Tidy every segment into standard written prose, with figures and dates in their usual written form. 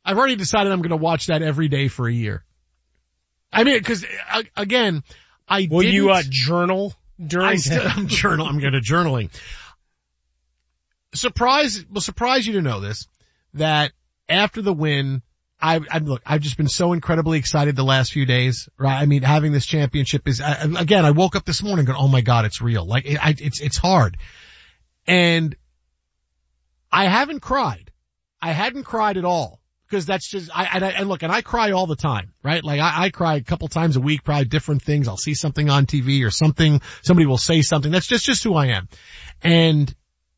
I've already decided I'm going to watch that every day for a year. I mean, cause again, Will you journal during I'm going to journaling. Will surprise you to know this, that after the win, I've just been so incredibly excited the last few days, right? I mean, having this championship is, again, I woke up this morning going, oh my God, it's real. Like, it's hard. And I haven't cried. I hadn't cried at all. Because that's just, and I cry all the time, right? Like I cry a couple times a week, probably different things. I'll see something on TV or something, somebody will say something. That's just who I am. And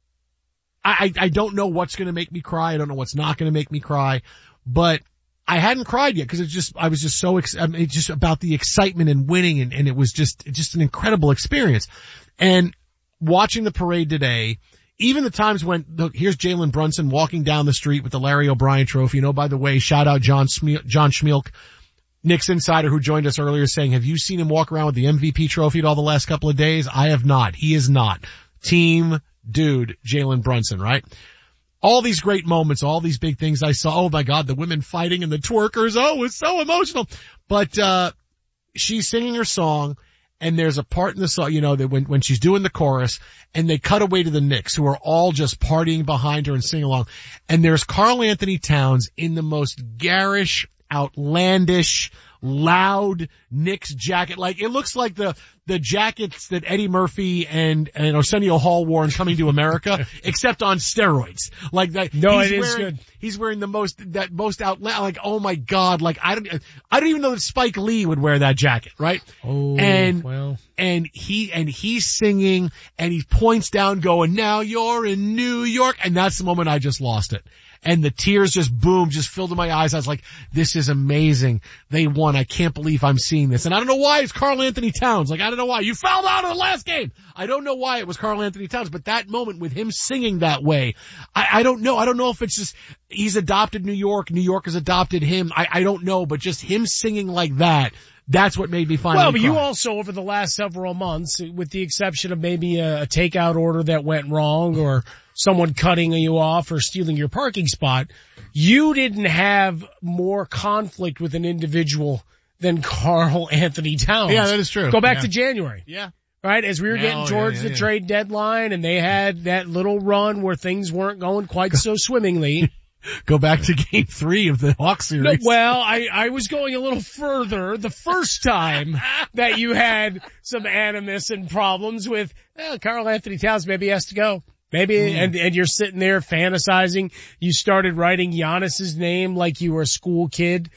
I don't know what's going to make me cry. I don't know what's not going to make me cry, but I hadn't cried yet because I was just so, it's just about the excitement and winning and it was just an incredible experience. And watching the parade today, even the times when, look, here's Jalen Brunson walking down the street with the Larry O'Brien trophy. By the way, shout out John Schmeelk, Knicks insider who joined us earlier saying, have you seen him walk around with the MVP trophy at all the last couple of days? I have not. He is not. Team dude, Jalen Brunson, right? All these great moments, all these big things I saw. Oh my God, the women fighting and the twerkers. Oh, it was so emotional. But, she's singing her song. And there's a part in the song, that when she's doing the chorus and they cut away to the Knicks who are all just partying behind her and singing along. And there's Karl Anthony Towns in the most garish, outlandish, loud Knicks jacket. Like it looks like the jackets that Eddie Murphy and Arsenio Hall wore in Coming to America, except on steroids. Like that. No, it is good. He's wearing the most outlandish, like, oh my God, like I don't even know that Spike Lee would wear that jacket, right? Oh, and he's singing and he points down going, now you're in New York. And that's the moment I just lost it. And the tears just filled in my eyes. I was like, this is amazing. They won. I can't believe I'm seeing this. And I don't know why it's Karl Anthony Towns. Like, I don't know why. You fouled out in the last game. I don't know why it was Karl Anthony Towns, but that moment with him singing that way, I don't know. I don't know if it's just, he's adopted New York. New York has adopted him. I don't know, but just him singing like that, that's what made me finally Well, but cry. you also, over the last several months, with the exception of maybe a takeout order that went wrong or someone cutting you off or stealing your parking spot, you didn't have more conflict with an individual than Karl Anthony Towns. Yeah, that is true. Go back to January. Yeah. Right? As we were getting towards the trade deadline and they had that little run where things weren't going quite so swimmingly. Go back to game 3 of the Hawks series. No, well, I was going a little further the first time that you had some animus and problems with, Karl Anthony Towns maybe has to go. Maybe, and you're sitting there fantasizing. You started writing Giannis's name like you were a school kid.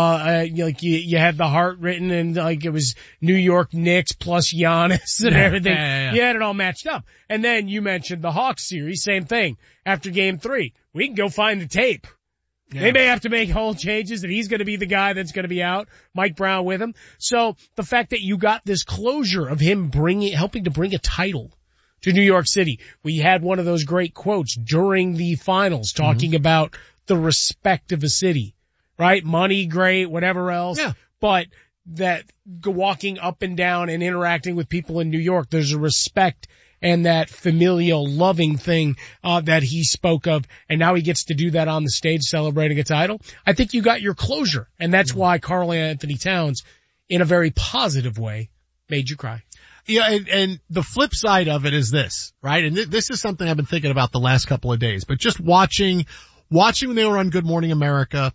Like you had the heart written and like it was New York Knicks plus Giannis and everything. Yeah. You had it all matched up. And then you mentioned the Hawks series, same thing. After game 3, we can go find the tape. Yeah. They may have to make whole changes and he's going to be the guy that's going to be out. Mike Brown with him. So the fact that you got this closure of him helping to bring a title to New York City. We had one of those great quotes during the finals talking about the respect of a city, right? Money, great, whatever else. Yeah. But that walking up and down and interacting with people in New York, there's a respect and that familial loving thing, that he spoke of. And now he gets to do that on the stage celebrating a title. I think you got your closure. And that's why Karl Anthony Towns, in a very positive way, made you cry. Yeah, and the flip side of it is this, right? And this is something I've been thinking about the last couple of days, but just watching when they were on Good Morning America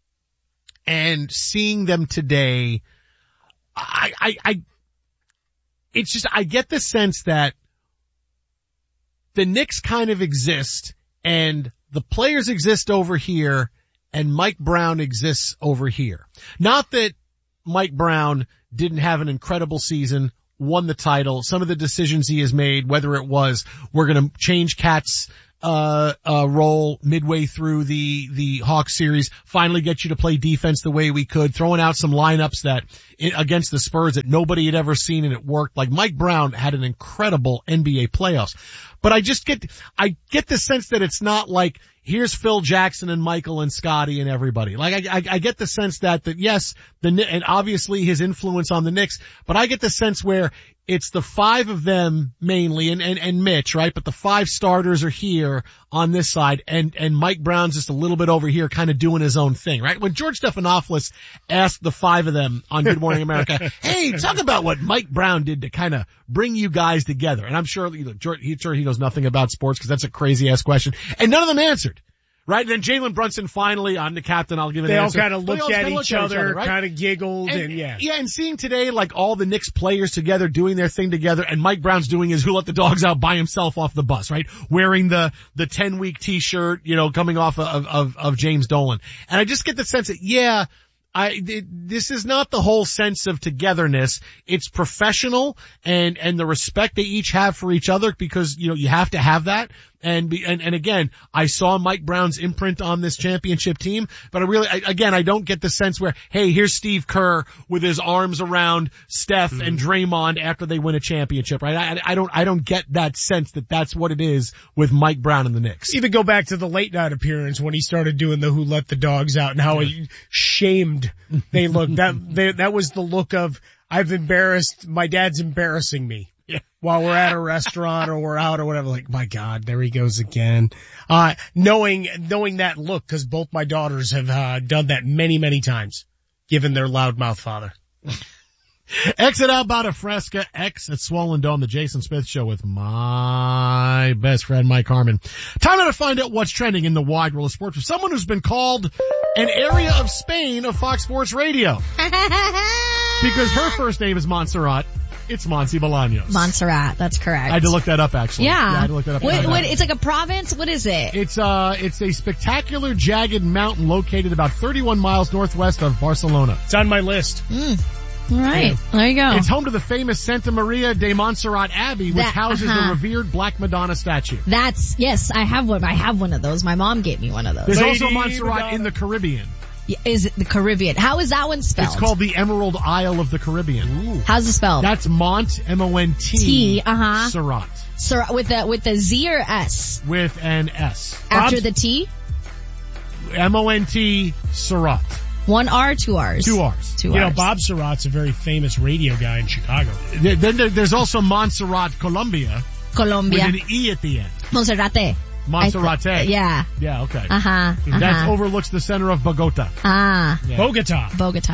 and seeing them today, I get the sense that the Knicks kind of exist and the players exist over here and Mike Brown exists over here. Not that Mike Brown didn't have an incredible season, won the title, some of the decisions he has made, whether it was we're going to change Cat's role midway through the Hawks series, finally get you to play defense the way we could, throwing out some lineups that against the Spurs that nobody had ever seen and it worked. Like Mike Brown had an incredible NBA playoffs. But I get the sense that it's not like here's Phil Jackson and Michael and Scotty and everybody. Like I get the sense that yes, and obviously his influence on the Knicks, but I get the sense where it's the five of them mainly and Mitch, right? But the five starters are here on this side and Mike Brown's just a little bit over here kind of doing his own thing, right? When George Stephanopoulos asked the five of them on Good Morning America, hey, talk about what Mike Brown did to kind of bring you guys together. And I'm sure, he knows nothing about sports because that's a crazy ass question. And none of them answered. Right? And then Jalen Brunson finally, I'm the captain, I'll give it an answer. They all kind of looked at each other, right? Kind of giggled and yeah. Yeah, and seeing today like all the Knicks players together doing their thing together and Mike Brown's doing his Who Let the Dogs Out by himself off the bus, right? Wearing the 10-week t-shirt, coming off of James Dolan. And I just get the sense that, this is not the whole sense of togetherness. It's professional and the respect they each have for each other because, you have to have that. And again, I saw Mike Brown's imprint on this championship team, but I don't get the sense where, hey, here's Steve Kerr with his arms around Steph and Draymond after they win a championship, right? I don't get that sense that that's what it is with Mike Brown and the Knicks. Even go back to the late night appearance when he started doing the Who Let the Dogs Out and how shamed they looked. That was the look of, I've embarrassed, my dad's embarrassing me. Yeah. While we're at a restaurant or we're out or whatever, like, my God, there he goes again. Knowing that look, cause both my daughters have, done that many, many times, given their loudmouth father. Exit out Bada Fresca, X at Swollen Dome, the Jason Smith Show with my best friend, Mike Harmon. Time now to find out what's trending in the wide world of sports with someone who's been called an area of Spain of Fox Sports Radio. Because her first name is Montserrat. It's Monse Bolaños. Montserrat, that's correct. I had to look that up actually. Yeah. I had to look that up. What, it's like a province? What is it? It's a spectacular jagged mountain located about 31 miles northwest of Barcelona. It's on my list. All right. Yeah. There you go. It's home to the famous Santa Maria de Montserrat Abbey, which houses the revered Black Madonna statue. Yes, I have one. I have one of those. My mom gave me one of those. There's also Montserrat in the Caribbean. Is it the Caribbean? How is that one spelled? It's called the Emerald Isle of the Caribbean. Ooh. How's it spelled? That's Mont, M-O-N-T, Serrat. Serrat, with the Z or S? With an S. After the T? M-O-N-T, Serrat. 1 R, 2 R's? 2 R's. 2 R's. Bob Surratt's a very famous radio guy in Chicago. Then there's also Montserrat, Colombia. With an E at the end. Monserrate. Monserrate. Yeah. Yeah, okay. That overlooks the center of Bogota. Yeah. Bogota.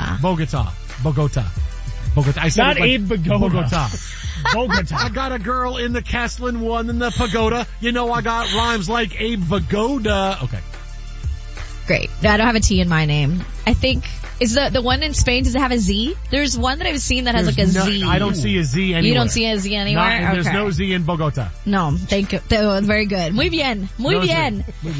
I said not it like Abe Bogota. Bogota. I got a girl in the Castlin one in the pagoda. I got rhymes like Abe Vagoda. Okay. Great. I don't have a T in my name. I think, is the one in Spain, does it have a Z? There's one that I've seen that has Z. I don't see a Z anywhere. You don't see a Z anywhere? There's no Z in Bogota. No, thank you. That was very good. Muy bien. We'll start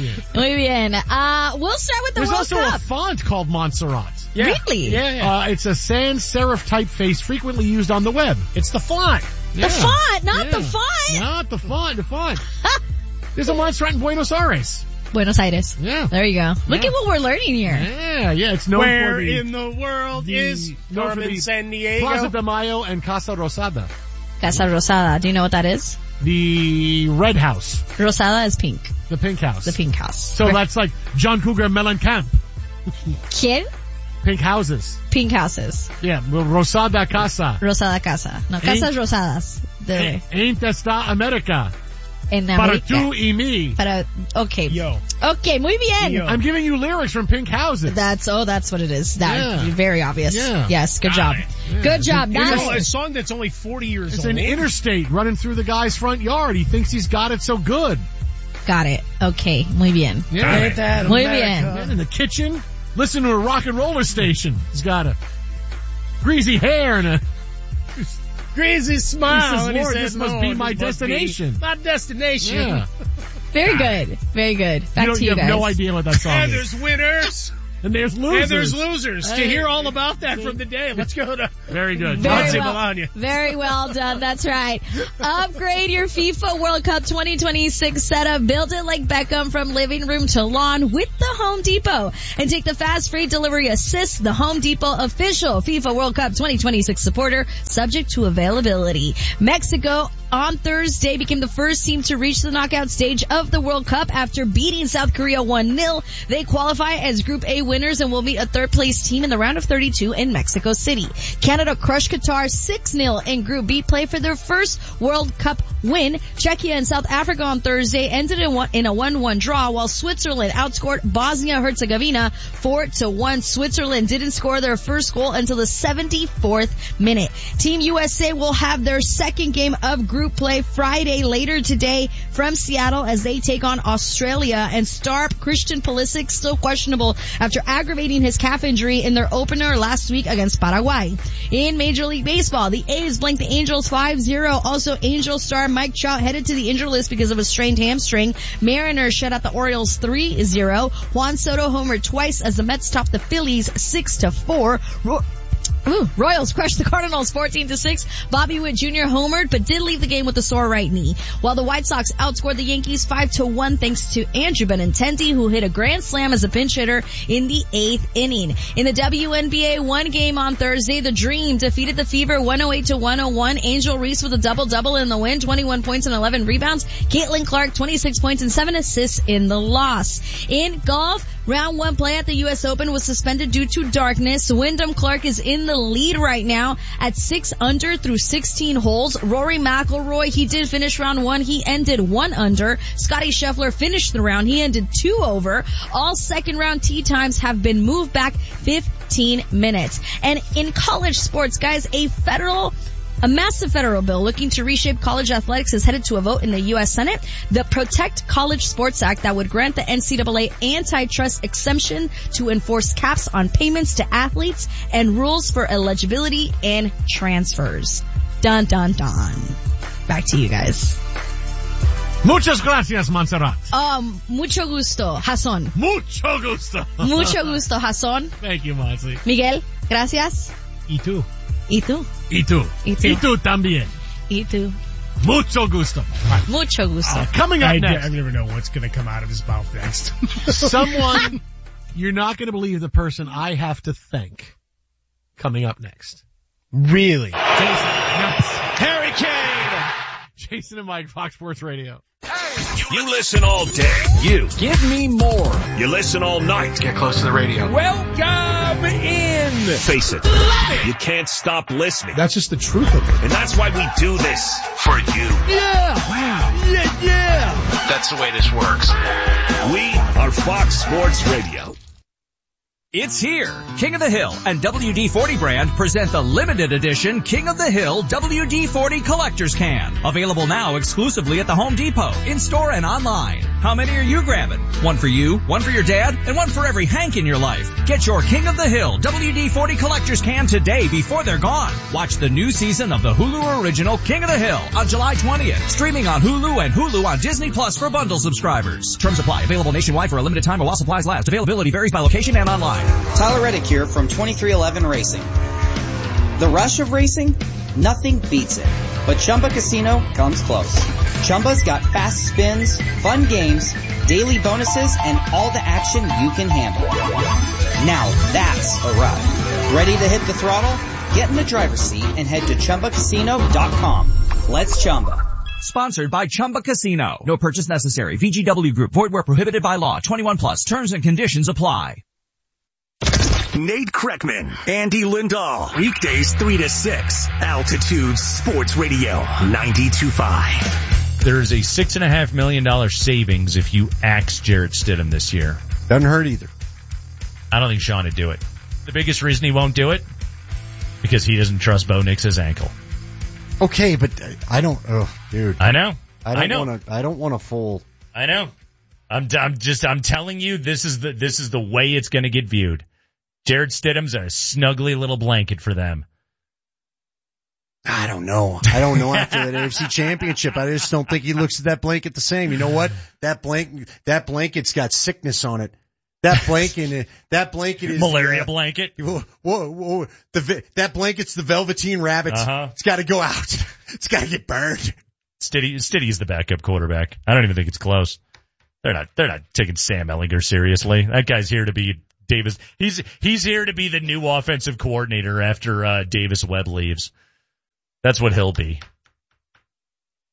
with the World Cup. There's also a font called Montserrat. Yeah. Really? Yeah. It's a sans serif typeface frequently used on the web. It's the font. Yeah. The font, not the font. Not the font, the font. There's a Montserrat in Buenos Aires. Buenos Aires. Yeah. There you go. Look at what we're learning here. Yeah. It's known Where for in the world is Carmen San Diego? Plaza de Mayo and Casa Rosada. Casa Rosada. Do you know what that is? The Red House. Rosada is pink. The Pink House. The Pink House. So that's like John Cougar Mellencamp. ¿Quién? Pink houses. Pink houses. Yeah, Rosada Casa. Rosada Casa. No, Casas Rosadas. Ain't esta America. En Para America. tú y mí. Okay. Yo. Okay, muy bien. Yo. I'm giving you lyrics from Pink Houses. That's what it is. Very obvious. Yeah. Yes, good job. Yeah. Good job. A song that's only 40 years It's old. an interstate running through the guy's front yard. He thinks he's got it so good. Got it. Okay, muy bien. Yeah. Ain't that Muy America? bien. In the kitchen, listen to a rock and roller station. He's got a greasy hair and a Greasy smile. He says, and he Lord, says, this must no, be my this must be destination. My destination. Yeah. Very good. Very good. Back to you You have guys. no idea what that song And is. there's winners. And there's losers. And there's losers. To hear all about that from the day, let's go to Very good. Very well done. That's right. Upgrade your FIFA World Cup 2026 setup. Build it like Beckham from living room to lawn with the Home Depot. And take the fast free delivery assist, the Home Depot official FIFA World Cup 2026 supporter, subject to availability. Mexico on Thursday became the first team to reach the knockout stage of the World Cup after beating South Korea 1-0. They qualify as Group A winners and will meet a third-place team in the round of 32 in Mexico City. Canada crushed Qatar 6-0 in Group B play for their first World Cup win. Czechia and South Africa on Thursday ended in a 1-1 draw, while Switzerland outscored Bosnia-Herzegovina 4-1. Switzerland didn't score their first goal until the 74th minute. Team USA will have their second game of group play Friday later today from Seattle as they take on Australia, and star Christian Pulisic still questionable after aggravating his calf injury in their opener last week against Paraguay. In Major League Baseball, the A's blanked the Angels 5-0. Also, Angels star Mike Trout headed to the injured list because of a strained hamstring. Mariners shut out the Orioles 3-0. Juan Soto homered twice as the Mets topped the Phillies 6-4. Royals crushed the Cardinals 14-6. Bobby Witt Jr. homered, but did leave the game with a sore right knee. While the White Sox outscored the Yankees 5-1 thanks to Andrew Benintendi, who hit a grand slam as a pinch hitter in the 8th inning. In the WNBA, one game on Thursday, the Dream defeated the Fever 108-101. Angel Reese with a double-double in the win, 21 points and 11 rebounds. Caitlin Clark, 26 points and 7 assists in the loss. In golf, round 1 play at the U.S. Open was suspended due to darkness. Wyndham Clark is in the lead right now at 6 under through 16 holes. Rory McIlroy, he did finish round 1. He ended 1 under. Scotty Scheffler finished the round. He ended 2 over. All second round tee times have been moved back 15 minutes. And in college sports, guys, a massive federal bill looking to reshape college athletics is headed to a vote in the U.S. Senate. The Protect College Sports Act that would grant the NCAA antitrust exemption to enforce caps on payments to athletes and rules for eligibility and transfers. Dun, dun, dun. Back to you guys. Muchas gracias, Montserrat. Mucho gusto, Jason. Mucho gusto. Mucho gusto, Jason. Thank you, Monty. Miguel, gracias. Y tú. Y tú. Y tú. Y tú. Y tú también. Y tú. Mucho gusto. Right. Mucho gusto. Coming up next. I never know what's going to come out of his mouth next. Someone, you're not going to believe the person I have to thank. Coming up next. Really? Jason, yes. Harry Kane. Jason and Mike, Fox Sports Radio. You listen all day. You. Give me more. You listen all night. Get close to the radio. Welcome in. Face it. You can't stop listening. That's just the truth of it. And that's why we do this. For you. Yeah. Wow. Yeah. That's the way this works. We are Fox Sports Radio. It's here. King of the Hill and WD-40 brand present the limited edition King of the Hill WD-40 Collector's Can. Available now exclusively at the Home Depot, in-store and online. How many are you grabbing? One for you, one for your dad, and one for every Hank in your life. Get your King of the Hill WD-40 Collector's Can today before they're gone. Watch the new season of the Hulu original King of the Hill on July 20th. Streaming on Hulu and Hulu on Disney Plus for bundle subscribers. Terms apply. Available nationwide for a limited time while supplies last. Availability varies by location and online. Tyler Reddick here from 2311 Racing. The rush of racing? Nothing beats it. But Chumba Casino comes close. Chumba's got fast spins, fun games, daily bonuses, and all the action you can handle. Now that's a ride. Ready to hit the throttle? Get in the driver's seat and head to ChumbaCasino.com. Let's Chumba. Sponsored by Chumba Casino. No purchase necessary. VGW Group. Void where prohibited by law. 21 plus. Terms and conditions apply. Nate Kreckman, Andy Lindahl. Weekdays 3 to 6. Altitude Sports Radio 92.5. There's a $6.5 million savings if you axe Jarrett Stidham this year. Doesn't hurt either. I don't think Sean would do it. The biggest reason he won't do it? Because he doesn't trust Bo Nix's ankle. Okay, but I don't, dude. I know. I don't want a full. I know. I'm telling you, this is the way it's gonna get viewed. Jarrett Stidham's a snuggly little blanket for them. I don't know after that AFC championship. I just don't think he looks at that blanket the same. You know what? That blanket's got sickness on it. That blanket is malaria blanket. Whoa. That blanket's the Velveteen Rabbit. It's got to go out. It's got to get burned. Stiddy's the backup quarterback. I don't even think it's close. They're not taking Sam Ehlinger seriously. That guy's here to be Davis. He's here to be the new offensive coordinator after Davis Webb leaves. That's what he'll be.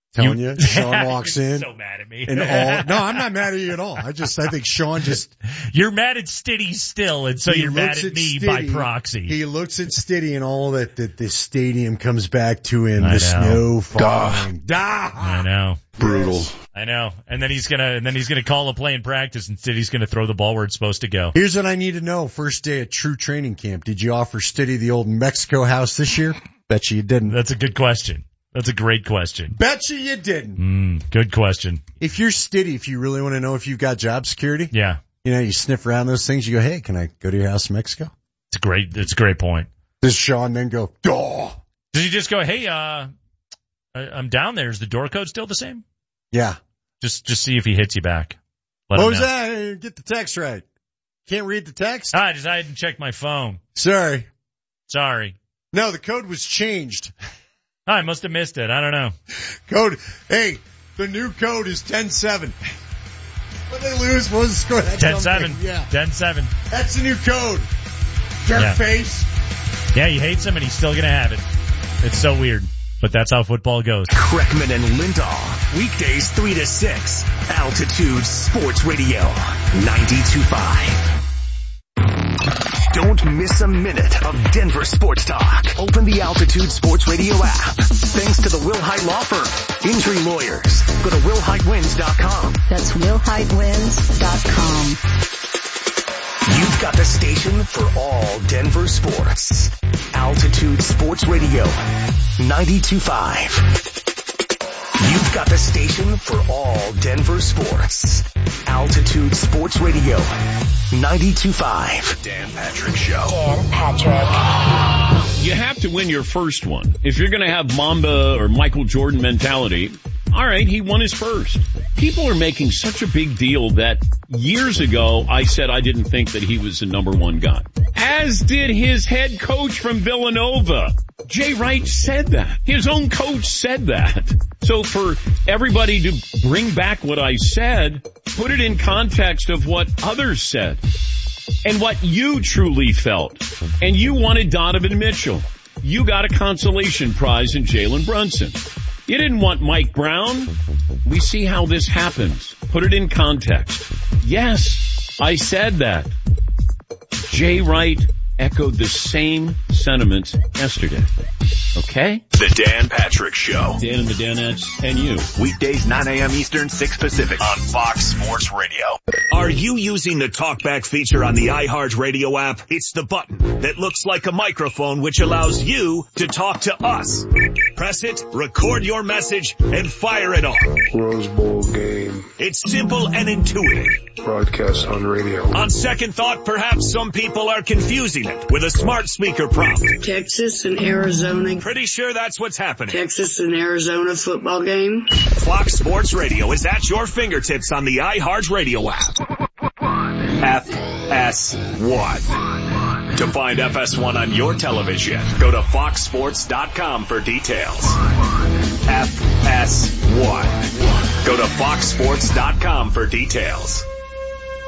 Telling you, Sean walks in. So mad at me. And no, I'm not mad at you at all. I think Sean just. You're mad at Stiddy still, and so you're mad at me by proxy. He looks at Stiddy and all that the stadium comes back to him. The snow falling. I know. Brutal. I know. And then he's gonna call a play in practice, and Stiddy's gonna throw the ball where it's supposed to go. Here's what I need to know. First day at true training camp. Did you offer Stiddy the old Mexico house this year? Bet you didn't. That's a good question. That's a great question. Bet you didn't. Good question. If you're Stiddy, if you really want to know if you've got job security, yeah, you sniff around those things. You go, hey, can I go to your house in Mexico? It's a great point. Does Sean then go, duh? Does he just go, hey, I'm down there. Is the door code still the same? Yeah. Just see if he hits you back. Jose, get the text right. Can't read the text? I hadn't checked my phone. Sorry. No, the code was changed. I must have missed it. I don't know. Hey, the new code is 10-7. When they lose, what was the score? 10-7. Yeah. 10-7. That's the new code. Jerk face. Yeah, he hates him and he's still gonna have it. It's so weird. But that's how football goes. Kreckman and Lindahl. Weekdays 3 to 6. Altitude Sports Radio. 92.5. Don't miss a minute of Denver sports talk. Open the Altitude Sports Radio app. Thanks to the Will Hyde Law Firm. Injury lawyers. Go to WillHydeWins.com. That's WillHydeWins.com. You've got the station for all Denver sports. Altitude Sports Radio. 92.5. You've got the station for all Denver sports. Altitude Sports Radio. 92.5. Dan Patrick Show. Dan Patrick. You have to win your first one. If you're going to have Mamba or Michael Jordan mentality, all right, he won his first. People are making such a big deal that years ago I said I didn't think that he was the number one guy. As did his head coach from Villanova. Jay Wright said that. His own coach said that. So for everybody to bring back what I said, put it in context of what others said and what you truly felt. And you wanted Donovan Mitchell. You got a consolation prize in Jalen Brunson. You didn't want Mike Brown. We see how this happens. Put it in context. Yes, I said that. Jay Wright echoed the same sentiments yesterday. Okay? The Dan Patrick Show. Dan and the Danettes and you. Weekdays 9 a.m. Eastern, 6 Pacific on Fox Sports Radio. Are you using the TalkBack feature on the iHeartRadio app? It's the button that looks like a microphone which allows you to talk to us. Press it, record your message, and fire it off. Rose Bowl game. It's simple and intuitive. Broadcast on radio. On second thought, perhaps some people are confusing it with a smart speaker prompt. Texas and Arizona. Pretty sure that's what's happening. Texas and Arizona football game. Fox Sports Radio is at your fingertips on the iHeartRadio app. FS1. To find FS1 on your television, go to foxsports.com for details. FS1. Go to foxsports.com for details.